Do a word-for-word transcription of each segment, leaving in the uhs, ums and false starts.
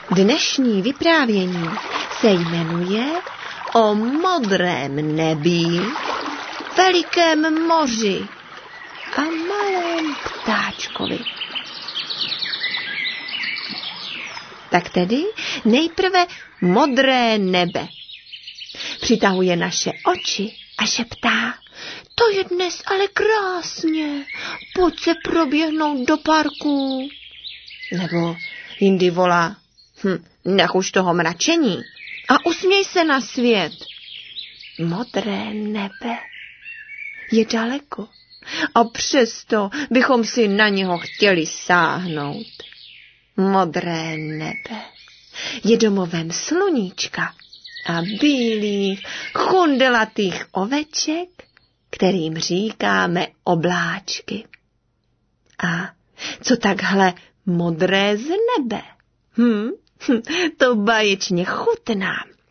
Dnešní vyprávění se jmenuje O modrém nebi, velikém moři a malém ptáčkovi. Tak tedy nejprve modré nebe. Přitahuje naše oči a šeptá: to je dnes ale krásně, pojď se proběhnout do parku. Nebo jindy volá: hm, nech už toho mračení a usměj se na svět. Modré nebe je daleko a přesto bychom si na něho chtěli sáhnout. Modré nebe je domovem sluníčka a bílých, chundelatých oveček, kterým říkáme obláčky. A co takhle modré z nebe? Hm, to báječně chutná.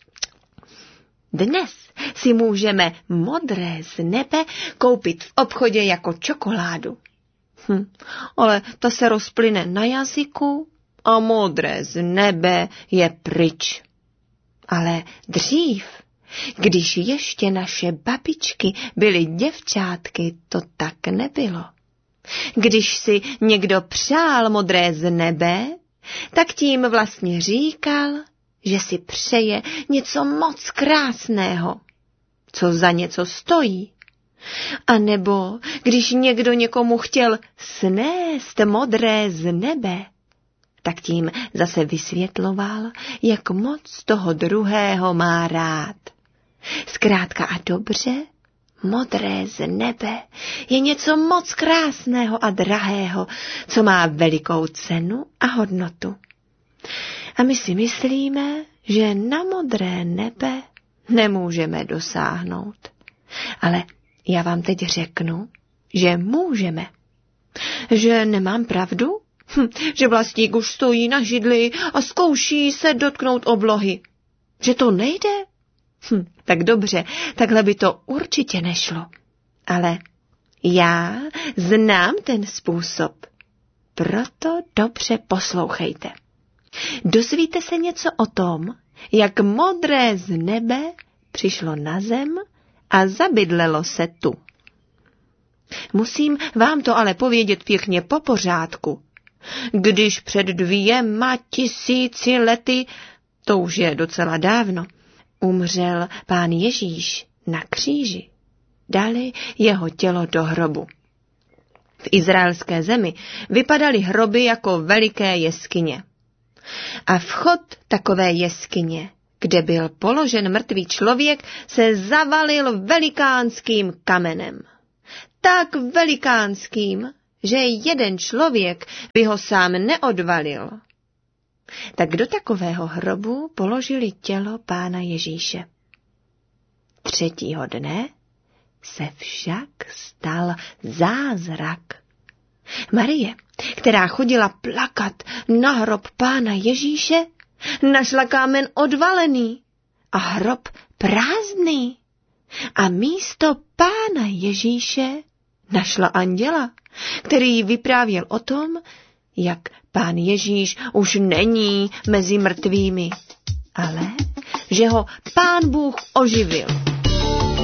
Dnes si můžeme modré z nebe koupit v obchodě jako čokoládu. Hm, ale ta se rozplyne na jazyku a modré z nebe je pryč. Ale dřív, když ještě naše babičky byly děvčátky, to tak nebylo. Když si někdo přál modré z nebe, tak tím vlastně říkal, že si přeje něco moc krásného, co za něco stojí. A nebo když někdo někomu chtěl snést modré z nebe, tak tím zase vysvětloval, jak moc toho druhého má rád. Zkrátka a dobře, modré z nebe je něco moc krásného a drahého, co má velikou cenu a hodnotu. A my si myslíme, že na modré nebe nemůžeme dosáhnout. Ale já vám teď řeknu, že můžeme. Že nemám pravdu? Hm, že vlastník už stojí na židli a zkouší se dotknout oblohy. Že to nejde? Hm, tak dobře, takhle by to určitě nešlo. Ale já znám ten způsob. Proto dobře poslouchejte. Dozvíte se něco o tom, jak modré z nebe přišlo na zem a zabydlelo se tu. Musím vám to ale povědět pěkně po pořádku. Když před dvěma tisíci lety, to už je docela dávno, umřel pán Ježíš na kříži, dali jeho tělo do hrobu. V izraelské zemi vypadaly hroby jako veliké jeskyně. A vchod takové jeskyně, kde byl položen mrtvý člověk, se zavalil velikánským kamenem. Tak velikánským, že jeden člověk by ho sám neodvalil. Tak do takového hrobu položili tělo pána Ježíše. Třetího dne se však stal zázrak. Marie, která chodila plakat na hrob pána Ježíše, našla kámen odvalený a hrob prázdný. A místo pána Ježíše našla anděla, který vyprávěl o tom, jak pán Ježíš už není mezi mrtvými, ale že ho pán Bůh oživil.